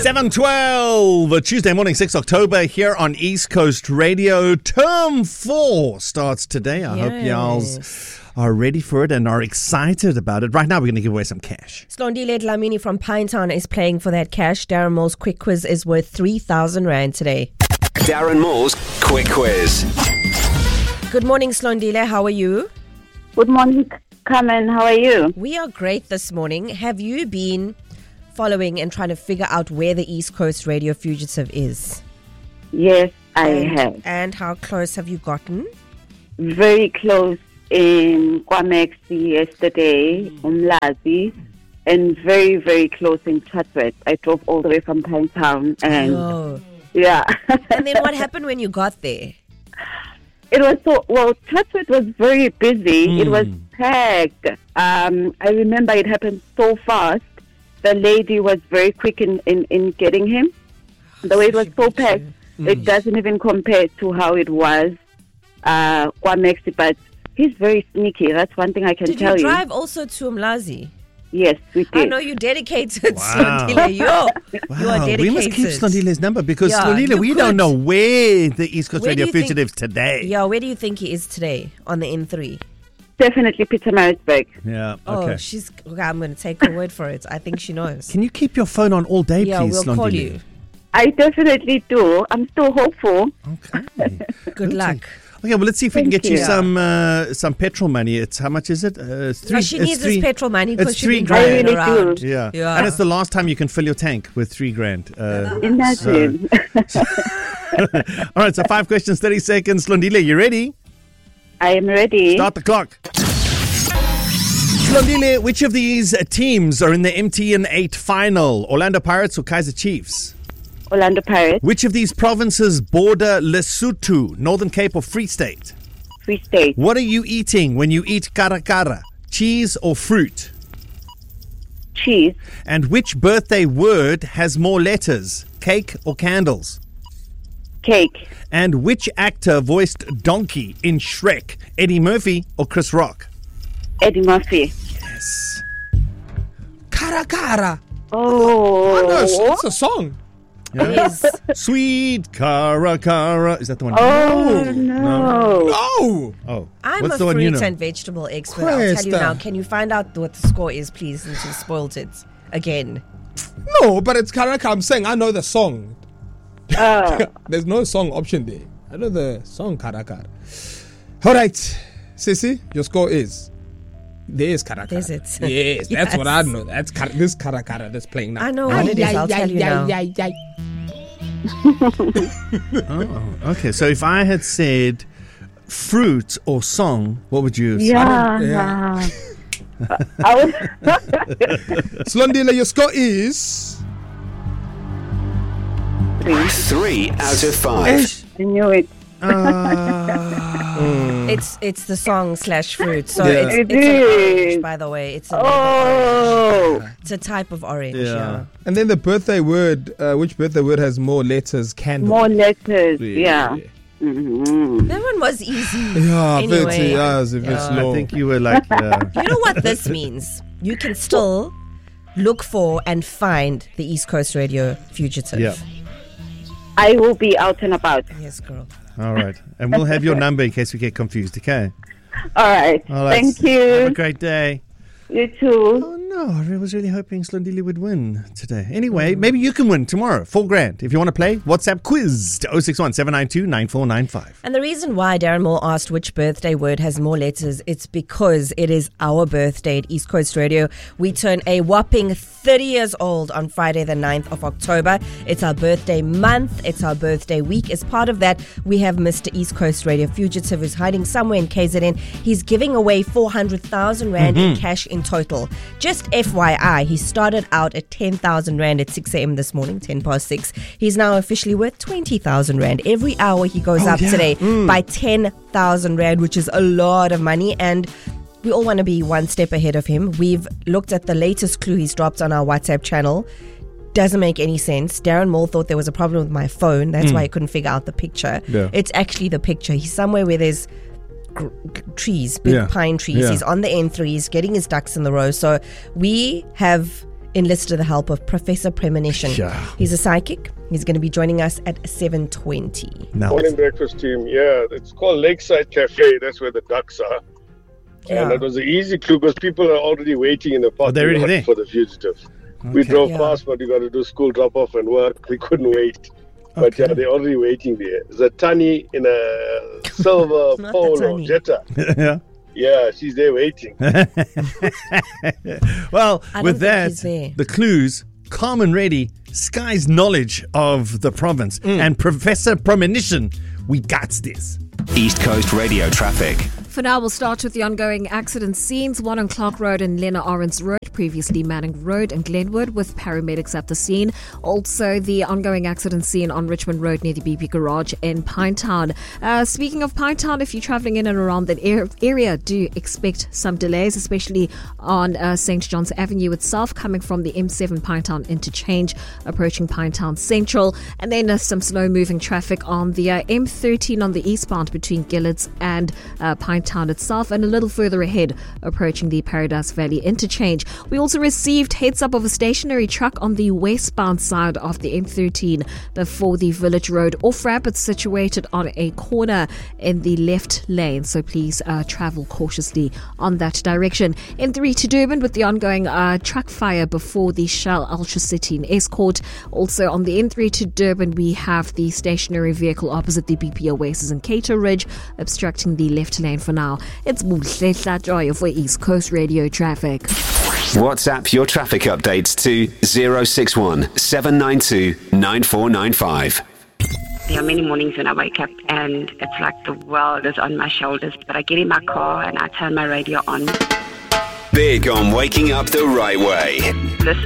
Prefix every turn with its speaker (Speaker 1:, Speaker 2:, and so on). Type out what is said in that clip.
Speaker 1: 7:12, Tuesday morning, 6 October, here on East Coast Radio. Term 4 starts today. I hope y'all are ready for it and are excited about it. Right now, we're going to give away some cash.
Speaker 2: Slondile Dlamini from Pinetown is playing for that cash. Darren Moore's quick quiz is worth 3,000 Rand today.
Speaker 3: Darren Moore's quick quiz.
Speaker 2: Good morning, Slondile. How are you?
Speaker 4: Good morning, Carmen. How are you?
Speaker 2: We are great this morning. Have you been following and trying to figure out where the East Coast Radio Fugitive is?
Speaker 4: Yes, I have.
Speaker 2: And how close have you gotten?
Speaker 4: Very close in Kwamexi yesterday, Umlazi, and very, very close in Chatsworth. I drove all the way from Pinetown and yeah.
Speaker 2: And then what happened when you got there?
Speaker 4: It was Chatsworth was very busy. It was packed. I remember it happened so fast. The lady was very quick in getting him. The way it was so packed, it doesn't even compare to how it was Kwamexi, but he's very sneaky. That's one thing I can tell you.
Speaker 2: Did you drive also to Umlazi?
Speaker 4: Yes, we did.
Speaker 2: I know you're dedicated,
Speaker 1: Wow.
Speaker 2: Slondile. You are dedicated.
Speaker 1: We must keep Slondile's number because, Slondile, we don't know where the East Coast Radio Fugitive is today.
Speaker 2: Yeah, where do you think he is today on the N3?
Speaker 4: Definitely Pietermaritzburg.
Speaker 1: Yeah, okay.
Speaker 2: Oh, I'm going to take her word for it. I think she knows.
Speaker 1: Can you keep your phone on all day, please,
Speaker 2: we'll
Speaker 1: Slondile?
Speaker 2: call you.
Speaker 4: I definitely do. I'm still hopeful.
Speaker 1: Okay.
Speaker 2: Good luck.
Speaker 1: Okay, well, let's see if we can
Speaker 4: Thank
Speaker 1: get you
Speaker 4: you.
Speaker 1: some petrol money. It's how much is it?
Speaker 2: She needs this petrol money because
Speaker 1: it's
Speaker 2: she's been
Speaker 1: $3
Speaker 2: driving
Speaker 4: grand. I really
Speaker 2: around.
Speaker 4: do.
Speaker 1: Yeah. And it's the last time you can fill your tank with $3,000.
Speaker 4: Imagine.
Speaker 1: All right, so 5 questions, 30 seconds. Slondile, you ready?
Speaker 4: I am ready.
Speaker 1: Start the clock. Slondile, which of these teams are in the MTN 8 final? Orlando Pirates or Kaizer Chiefs?
Speaker 4: Orlando Pirates,
Speaker 1: Which of these provinces border Lesotho, Northern Cape or Free State?
Speaker 4: Free State,
Speaker 1: What are you eating when you eat karakara? Cheese or fruit?
Speaker 4: cheese,
Speaker 1: And which birthday word has more letters, cake or candles?
Speaker 4: cake,
Speaker 1: And which actor voiced Donkey in Shrek, Eddie Murphy or Chris Rock?
Speaker 4: Eddie Murphy.
Speaker 1: Yes.
Speaker 5: Karakara.
Speaker 4: Oh,
Speaker 5: No, it's a song.
Speaker 2: Yes.
Speaker 1: Sweet karakara. Is that the one?
Speaker 4: Oh, no.
Speaker 5: No.
Speaker 1: Oh.
Speaker 2: I'm
Speaker 1: What's
Speaker 2: a
Speaker 1: the one you
Speaker 2: fruit
Speaker 1: know?
Speaker 2: and vegetable expert. I'll tell you
Speaker 5: Cresta.
Speaker 2: now. Can you find out what the score is, please, since you've spoiled it again?
Speaker 5: No, but it's Karakara. I'm saying I know the song. There's no song option there. I know the song Karakara. All right, Sissy, your score is. There is Karakara.
Speaker 2: Is it?
Speaker 5: Yes, that's what I
Speaker 2: Yes.
Speaker 5: know. That's this Karakara that's playing now.
Speaker 2: I know what it is. I'll tell you now.
Speaker 1: Oh, okay. So if I had said fruit or song, what would you have said?
Speaker 4: Yeah. I was
Speaker 5: Slondile, your score is.
Speaker 3: 3 out of 5.
Speaker 4: I knew it.
Speaker 2: It's the song / fruit. So
Speaker 5: Yeah.
Speaker 2: it's an orange, by the way. It's a type of orange. Yeah.
Speaker 5: And then the birthday word, which birthday word has more letters? Candle.
Speaker 4: More letters. Yeah. Mm-hmm.
Speaker 2: That one was easy.
Speaker 5: Yeah,
Speaker 2: Anyway.
Speaker 5: very, yeah, it's a bit
Speaker 1: I
Speaker 5: slow.
Speaker 1: think you were like,
Speaker 2: You know what this means? You can still look for and find the East Coast Radio Fugitive.
Speaker 1: yeah.
Speaker 4: I will be out and about.
Speaker 2: Yes, girl.
Speaker 1: All right. And we'll have your number in case we get confused, okay?
Speaker 4: All right.
Speaker 1: All right.
Speaker 4: Thank
Speaker 1: Have
Speaker 4: you.
Speaker 1: a great day.
Speaker 4: You too.
Speaker 1: Oh, no. I was really hoping Slondile would win today. Anyway, maybe you can win tomorrow. $4,000. If you want to play, WhatsApp quiz to 061 792 9495.
Speaker 2: And the reason why Darren Moore asked which birthday word has more letters, it's because it is our birthday at East Coast Radio. We turn a whopping 30 years old on Friday the 9th of October. It's our birthday month. It's our birthday week. As part of that, we have Mr. East Coast Radio Fugitive who's hiding somewhere in KZN. He's giving away 400,000 Rand in cash in total. Just FYI, he started out at 10,000 Rand at 6 a.m. this morning, 10 past 6. He's now officially worth 20,000 Rand. Every hour he goes up today by 10,000 Rand, which is a lot of money. And we all want to be one step ahead of him. We've looked at the latest clue he's dropped on our WhatsApp channel. Doesn't make any sense. Darren Moore thought there was a problem with my phone. That's why he couldn't figure out the picture.
Speaker 1: Yeah.
Speaker 2: It's actually the picture. He's somewhere where there's trees, big pine trees.
Speaker 1: Yeah.
Speaker 2: He's on the N3. He's getting his ducks in the row. So we have enlisted the help of Professor Premonition.
Speaker 1: Yeah.
Speaker 2: He's a psychic. He's going to be joining us at 7:20.
Speaker 1: Now,
Speaker 6: Morning breakfast team. Yeah, it's called Lakeside Cafe. That's where the ducks are. And it was an easy clue because people are already waiting in the parking
Speaker 1: they're already
Speaker 6: lot
Speaker 1: there?
Speaker 6: for the fugitives. We
Speaker 1: Okay.
Speaker 6: drove past, but we got to do school drop-off and work. We couldn't wait. But yeah, they're already waiting there. There's a Tani in a silver
Speaker 2: Not the
Speaker 6: polo
Speaker 2: Tani.
Speaker 6: Jetta.
Speaker 1: yeah.
Speaker 6: Yeah, she's there waiting.
Speaker 1: Well,
Speaker 2: I don't
Speaker 1: with
Speaker 2: think
Speaker 1: that,
Speaker 2: he's there.
Speaker 1: the clues, calm and ready, Sky's knowledge of the province, and Professor Premonition, we got this.
Speaker 3: East Coast Radio traffic.
Speaker 7: For now, we'll start with the ongoing accident scenes. One on Clark Road and Lena Orange Road, previously Manning Road and Glenwood, with paramedics at the scene. Also, the ongoing accident scene on Richmond Road near the BP Garage in Pinetown. Speaking of Pinetown, if you're travelling in and around that area, do expect some delays, especially on St. John's Avenue itself, coming from the M7 Pinetown interchange, approaching Pinetown Central. And then some slow-moving traffic on the M13 on the eastbound between Gillards and Pinetown itself, and a little further ahead approaching the Paradise Valley interchange. We also received heads up of a stationary truck on the westbound side of the M13 before the Village Road off-ramp. It's situated on a corner in the left lane, so please travel cautiously on that direction. M3 to Durban with the ongoing truck fire before the Shell Ultra City in Escort. Also on the M3 to Durban, we have the stationary vehicle opposite the BP Oasis and Cato Ridge obstructing the left lane for now. It's Muhletla Joy for East Coast Radio traffic.
Speaker 3: WhatsApp your traffic updates to 061 792 9495.
Speaker 8: There are many mornings when I wake up and it's like the world is on my shoulders, but I get in my car and I turn my radio on.
Speaker 3: Big on waking up the right way.
Speaker 8: Listen